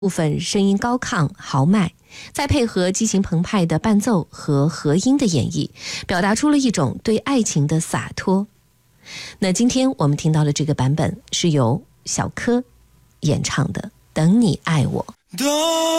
部分声音高亢豪迈，再配合激情澎湃的伴奏和和音的演绎，表达出了一种对爱情的洒脱。那今天我们听到的这个版本是由小柯演唱的《等你爱我》。